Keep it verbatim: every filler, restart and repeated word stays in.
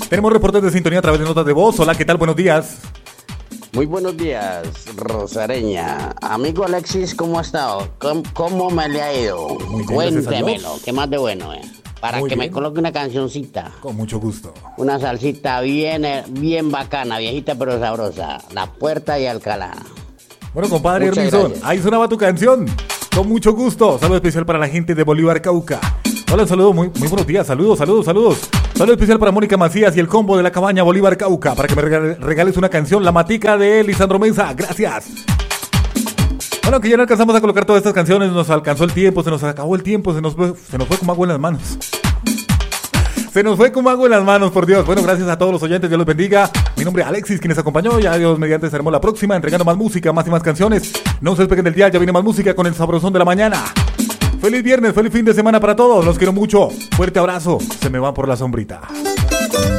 Tenemos reportes de sintonía a través de notas de voz. Hola, ¿qué tal? Buenos días. Muy buenos días, Rosareña. Amigo Alexis, ¿cómo ha estado? ¿Cómo, cómo me le ha ido? Muy bien, Cuéntemelo, ¿qué más de bueno, eh? Para Muy que bien. me coloque una cancioncita. Con mucho gusto. Una salsita bien, eh, bien bacana, viejita pero sabrosa. La Puerta y Alcalá. Bueno, compadre Muchas Erlinson, gracias. ahí sonaba tu canción. Con mucho gusto. Saludo especial para la gente de Bolívar, Cauca. Hola, un saludo, muy, muy buenos días. Saludos, saludos, saludos. Saludo especial para Mónica Macías y el combo de la cabaña Bolívar, Cauca. Para que me regale- regales una canción, La Matica de Lisandro Mesa. Gracias. Bueno, que ya no alcanzamos a colocar todas estas canciones. Nos alcanzó el tiempo, se nos acabó el tiempo. Se nos fue, se nos fue como agua en las manos. Se nos fue como agua en las manos, por Dios. Bueno, gracias a todos los oyentes, Dios los bendiga. Mi nombre es Alexis, quien les acompañó. Ya Dios mediante seremos la próxima, entregando más música, más y más canciones. No se despeguen del día, ya viene más música con el sabrosón de la mañana. Feliz viernes, feliz fin de semana para todos. Los quiero mucho. Fuerte abrazo. Se me van por la sombrita.